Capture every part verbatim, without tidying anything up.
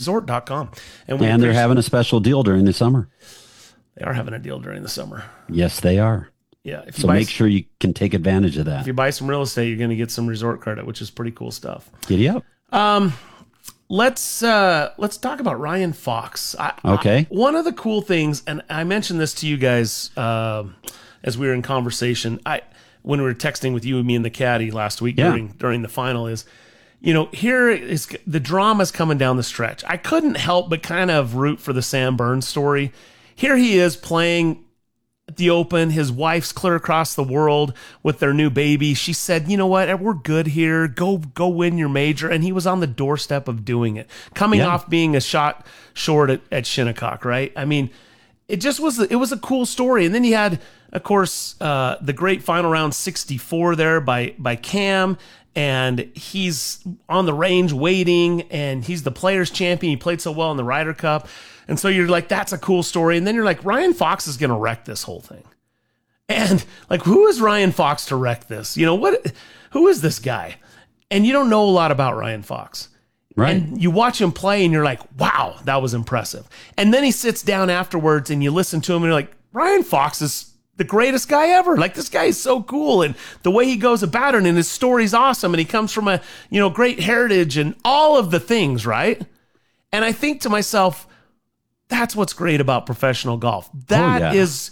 resort dot com. And, and they're having a special deal during the summer. They are having a deal during the summer. Yes, they are. Yeah. If you so make sure you can take advantage of that. If you buy some real estate, you're going to get some resort credit, which is pretty cool stuff. Giddy up. Um, let's uh, let's talk about Ryan Fox. I, okay. I, one of the cool things, and I mentioned this to you guys uh, as we were in conversation. I when we were texting with you, me, and the caddy last week yeah. during during the final is, you know, here is the drama's coming down the stretch. I couldn't help but kind of root for the Sam Burns story. Here he is playing at the Open. His wife's clear across the world with their new baby. She said, you know what, we're good here. Go go win your major. And he was on the doorstep of doing it, coming yeah. off being a shot short at, at Shinnecock, right? I mean, it just was, it was a cool story. And then you had, of course, uh, the great final round sixty-four there by, by Cam. And he's on the range waiting, and he's the Players Champion. He played so well in the Ryder Cup. And so you're like, that's a cool story. And then you're like, Ryan Fox is going to wreck this whole thing. And like, who is Ryan Fox to wreck this? You know, what? Who is this guy? And you don't know a lot about Ryan Fox. Right. And you watch him play and you're like, wow, that was impressive. And then he sits down afterwards and you listen to him and you're like, Ryan Fox is the greatest guy ever. Like, this guy is so cool. And the way he goes about it, and his story's awesome. And he comes from a, you know, great heritage and all of the things, right? And I think to myself, that's what's great about professional golf. That oh, yeah. is,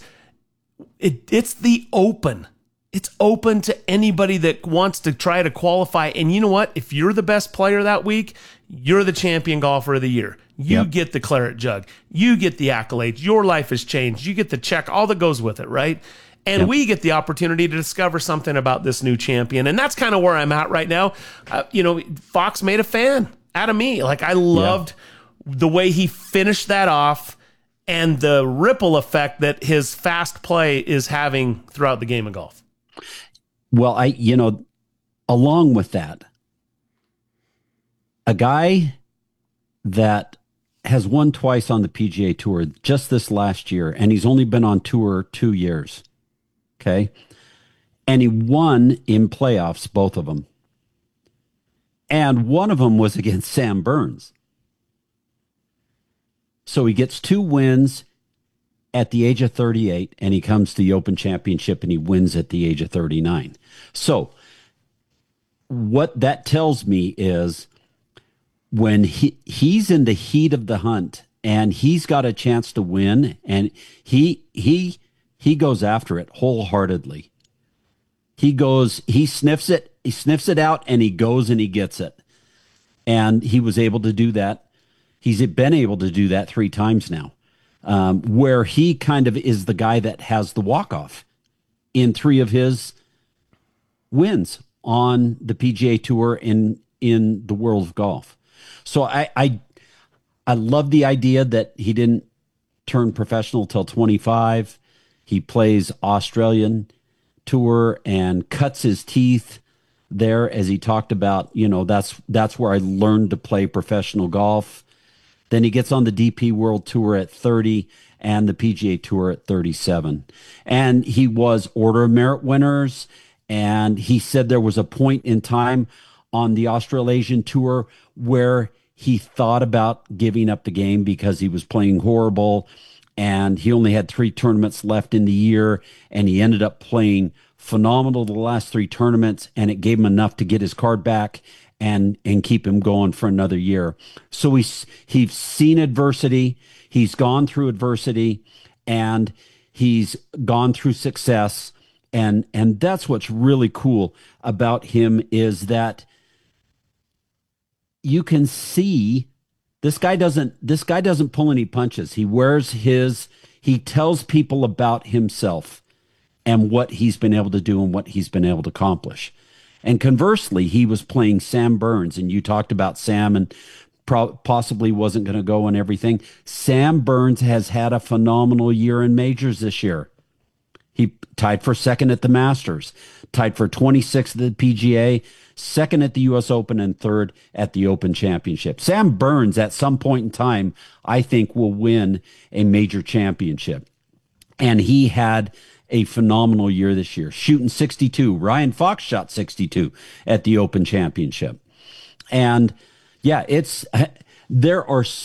it, it's the Open. It's open to anybody that wants to try to qualify. And you know what? If you're the best player that week, you're the champion golfer of the year. You yep. get the claret jug. You get the accolades. Your life has changed. You get the check, all that goes with it, right? And yep. we get the opportunity to discover something about this new champion. And that's kind of where I'm at right now. Uh, you know, Fox made a fan out of me. Like, I loved yep. the way he finished that off and the ripple effect that his fast play is having throughout the game of golf. Well, I, you know, along with that, a guy that has won twice on the P G A Tour just this last year, and he's only been on tour two years. Okay. And he won in playoffs, both of them. And one of them was against Sam Burns. So he gets two wins at the age of thirty-eight, and he comes to the Open Championship and he wins at the age of thirty-nine. So what that tells me is when he, he's in the heat of the hunt and he's got a chance to win, and he he he goes after it wholeheartedly. He goes, he sniffs it, he sniffs it out, and he goes and he gets it. And he was able to do that. He's been able to do that three times now. Um, where he kind of is the guy that has the walk-off in three of his wins on the P G A Tour in in the world of golf. So I I, I love the idea that he didn't turn professional till twenty-five. He plays Australian Tour and cuts his teeth there, as he talked about. You know, that's that's where I learned to play professional golf. Then he gets on the D P World Tour at thirty and the P G A Tour at thirty-seven. And he was Order of Merit winners. And he said there was a point in time on the Australasian Tour where he thought about giving up the game because he was playing horrible. And he only had three tournaments left in the year. And he ended up playing phenomenal the last three tournaments. And it gave him enough to get his card back and and keep him going for another year. So he's he's seen adversity, he's gone through adversity, and he's gone through success, and and that's what's really cool about him, is that you can see this guy doesn't this guy doesn't pull any punches. He wears his he tells people about himself and what he's been able to do and what he's been able to accomplish. And conversely, he was playing Sam Burns, and you talked about Sam and pro- possibly wasn't going to go and everything. Sam Burns has had a phenomenal year in majors this year. He tied for second at the Masters, tied for twenty-sixth at the P G A, second at the U S Open, and third at the Open Championship. Sam Burns, at some point in time, I think will win a major championship. And he had a phenomenal year this year, shooting sixty-two. Ryan Fox shot sixty-two at the Open Championship. And yeah, it's there are